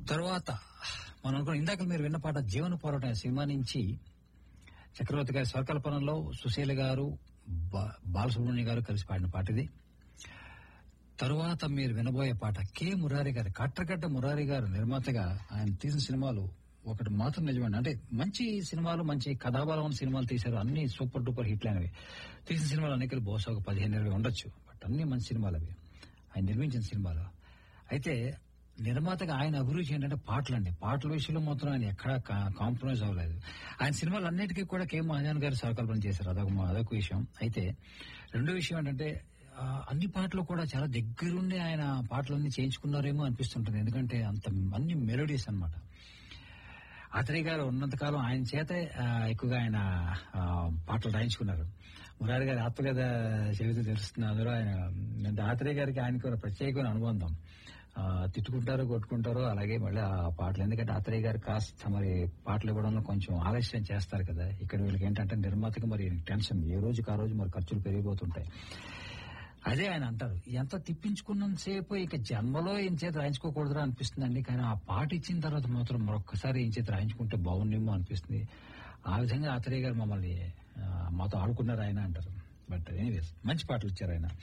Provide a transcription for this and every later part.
తర్వాత మనం అనుకున్న ఇందాక మీరు విన్న పాట జీవన పోరాటం సినిమా నుంచి చక్రవర్తి గారి స్వరకల్పనలో సుశీల గారు బాలసుబ్రహ్మణ్యం గారు కలిసి పాడిన పాట ఇది. తరువాత మీరు వినబోయే పాట కె మురారి గారు, కట్టగడ్డ మురారి గారు నిర్మాతగా ఆయన తీసిన సినిమాలు ఒకటి మాత్రం నిజమండి. అంటే మంచి సినిమాలు, మంచి కథాబలం ఉన్న సినిమాలు తీశారు, అన్ని సూపర్ డూపర్ హిట్లు అనేవి. తీసిన సినిమాలు అన్నికలు బహుశా ఒక 15-20 ఉండొచ్చు, బట్ అన్ని మంచి సినిమాలు అవి, ఆయన నిర్మించిన సినిమాలు. అయితే నిర్మాతగా ఆయన అభిరుచి ఏంటంటే పాటలండి. పాటల విషయంలో మాత్రం ఆయన ఎక్కడా కాంప్రమైజ్ అవ్వలేదు. ఆయన సినిమాలు అన్నిటికీ కూడా కె మహాజన్ గారు స్వరకల్పన చేశారు, అదొక విషయం. అయితే రెండో విషయం ఏంటంటే అన్ని పాటలు కూడా చాలా దగ్గరుండి ఆయన పాటలన్నీ చేయించుకున్నారేమో అనిపిస్తుంటుంది. ఎందుకంటే అంత అన్ని మెలోడీస్ అన్నమాట. ఆత్రేయ గారు ఉన్నంతకాలం ఆయన చేతే ఎక్కువగా ఆయన పాటలు రాయించుకున్నారు. మురారి గారి ఆత్మకథ చెబితే తెలుస్తుంది, అందులో ఆయన ఆత్రేయ గారికి ఆయనకు ప్రత్యేకమైన అనుబంధం. తిట్టుకుంటారో కొట్టుకుంటారో అలాగే మళ్ళీ ఆ పాటలు, ఎందుకంటే ఆత్రేయ గారు కాస్త మరి పాటలు ఇవ్వడంలో కొంచెం ఆలస్యం చేస్తారు కదా. ఇక్కడ వీళ్ళకి ఏంటంటే నిర్మాతకి మరి టెన్షన్, ఏ రోజుకి ఆ రోజు మరి ఖర్చులు పెరిగిపోతుంటాయి. అదే ఆయన అంటారు, ఎంత తిప్పించుకున్నంతసేపు ఇక జన్మలో ఈయన చేతి రాయించుకోకూడదురా అనిపిస్తుందండి, కానీ ఆ పాట ఇచ్చిన తర్వాత మాత్రం మరొక్కసారి ఈయన చేతి రాయించుకుంటే బాగుండేమో అనిపిస్తుంది. ఆ విధంగా ఆత్రేయ గారు మమ్మల్ని మాతో ఆడుకున్నారు ఆయన అంటారు. బట్ ఎనీవేస్ మంచి పాటలు ఇచ్చారు ఆయన.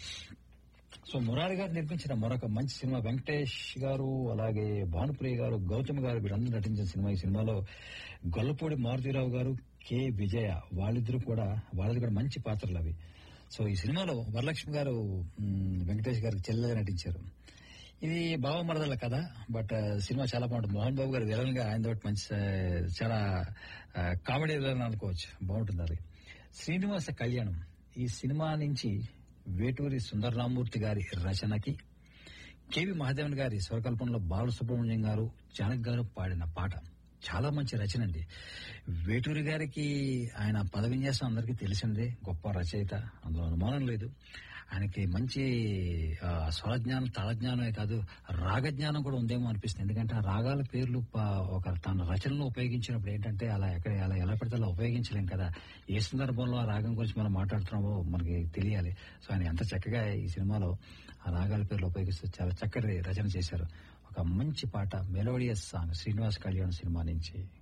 సో మురారి గారు నిర్మించిన మరొక మంచి సినిమా వెంకటేష్ గారు, అలాగే భానుప్రియ గారు, గౌతమ్ గారు వీళ్ళందరూ నటించిన సినిమా. ఈ సినిమాలో గొల్లపూడి మారుతీరావు గారు, కె విజయ వాళ్ళిద్దరూ కూడా మంచి పాత్రలు అవి. సో ఈ సినిమాలో వరలక్ష్మి గారు వెంకటేష్ గారికి చెల్లెగా నటించారు. ఇది బావ మరదల కథ, బట్ సినిమా చాలా బాగుంటుంది. మోహన్ బాబు గారు విలన్ గా ఆయన తోటి మంచి చాలా కామెడీ విలన్ అనుకోవచ్చు, బాగుంటుంది అది. శ్రీనివాస కళ్యాణం ఈ సినిమా నుంచి వేటూరి సుందరరామూర్తి గారి రచనకి కెవి మహాదేవన్ గారి స్వరకల్పనలో బాలసుబ్రహ్మణ్యం గారు, జానక్ గారు పాడిన పాట. చాలా మంచి రచన అండి. వేటూరి గారికి ఆయన పద విన్యాసం అందరికీ తెలిసిందే, గొప్ప రచయిత, అందులో అనుమానం లేదు. ఆయనకి మంచి స్వరజ్ఞానం, తాళజ్ఞానమే కాదు రాగజ్ఞానం కూడా ఉందేమో అనిపిస్తుంది. ఎందుకంటే ఆ రాగాల పేర్లు ఒక తన రచనలో ఉపయోగించినప్పుడు ఏంటంటే అలా ఎలా పెడితే అలా ఉపయోగించలేం కదా. ఏ సందర్భంలో ఆ రాగం గురించి మనం మాట్లాడుతున్నామో మనకి తెలియాలి. సో ఆయన ఎంత చక్కగా ఈ సినిమాలో ఆ రాగాల పేర్లు ఉపయోగిస్తూ చాలా చక్కటి రచన చేశారు. ఒక మంచి పాట, melodious song Srinivas Kalyan cinema నుంచి.